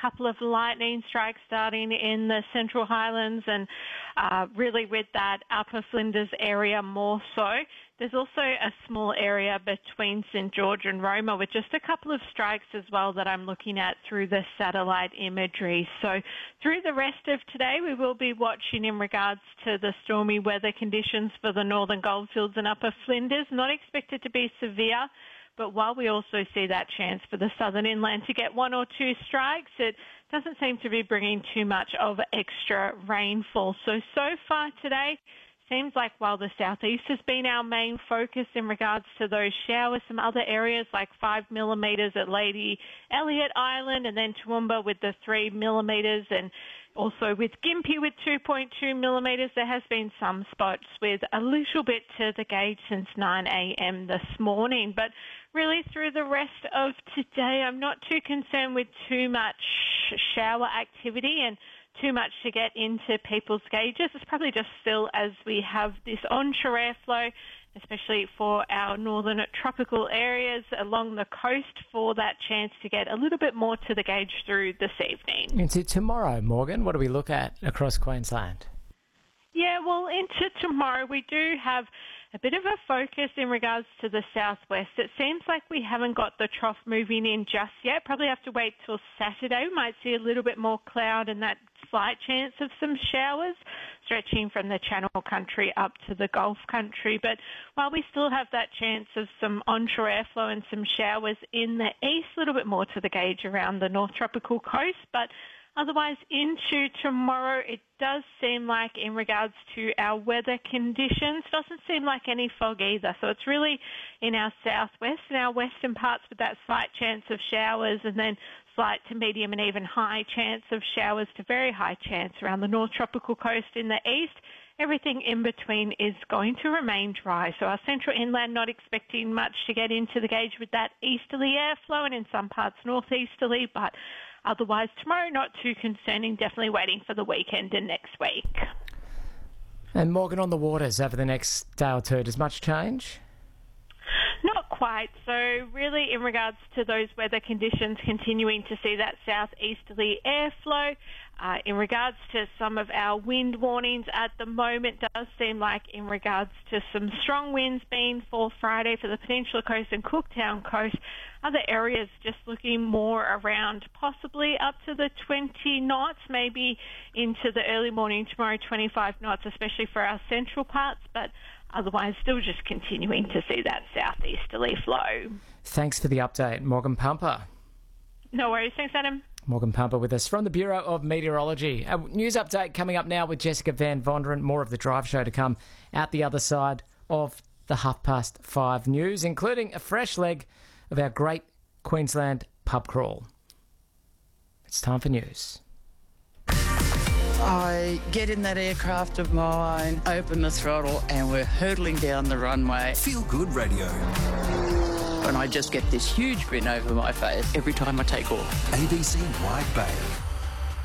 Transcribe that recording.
couple of lightning strikes starting in the Central Highlands and really with that Upper Flinders area more so. There's also a small area between St George and Roma with just a couple of strikes as well that I'm looking at through the satellite imagery. So through the rest of today, we will be watching in regards to the stormy weather conditions for the northern goldfields and Upper Flinders. Not expected to be severe, but while we also see that chance for the southern inland to get one or two strikes, it doesn't seem to be bringing too much of extra rainfall. So far today, seems like while the southeast has been our main focus in regards to those showers, some other areas like 5 millimetres at Lady Elliot Island and then Toowoomba with the 3 millimetres and also with Gympie with 2.2 millimetres. There has been some spots with a little bit to the gauge since 9 a.m. this morning. But really through the rest of today, I'm not too concerned with too much shower activity and too much to get into people's gauges. It's probably just still as we have this onshore airflow, especially for our northern tropical areas along the coast, for that chance to get a little bit more to the gauge through this evening. Into tomorrow, Morgan, what do we look at across Queensland? Yeah, well, into tomorrow we do have a bit of a focus in regards to the southwest. It seems like we haven't got the trough moving in just yet. Probably have to wait till Saturday. We might see a little bit more cloud and that slight chance of some showers stretching from the Channel Country up to the Gulf Country. But while we still have that chance of some onshore airflow and some showers in the east, a little bit more to the gauge around the North Tropical Coast. But otherwise, into tomorrow, it does seem like in regards to our weather conditions, doesn't seem like any fog either. So it's really in our southwest and our western parts with that slight chance of showers and then slight to medium and even high chance of showers to very high chance around the North Tropical Coast in the east. Everything in between is going to remain dry. So our central inland not expecting much to get into the gauge with that easterly airflow and in some parts northeasterly, but otherwise tomorrow not too concerning, definitely waiting for the weekend and next week. And Morgan, on the waters over the next day or two, does much change? Not quite. So really in regards to those weather conditions, continuing to see that southeasterly airflow. In regards to some of our wind warnings at the moment, does seem like in regards to some strong winds being for Friday for the Peninsula Coast and Cooktown Coast, other areas just looking more around possibly up to the 20 knots, maybe into the early morning tomorrow, 25 knots, especially for our central parts, but otherwise still just continuing to see that southeasterly flow. Thanks for the update, Morgan Pumper. No worries. Thanks, Adam. Morgan Pumper with us from the Bureau of Meteorology. A news update coming up now with Jessica Van Vonderen. More of the Drive Show to come out the other side of the 5:30 news, including a fresh leg of our great Queensland pub crawl. It's time for news. I get in that aircraft of mine, open the throttle, and we're hurtling down the runway. Feel Good Radio. And I just get this huge grin over my face every time I take off. ABC Wide Bay.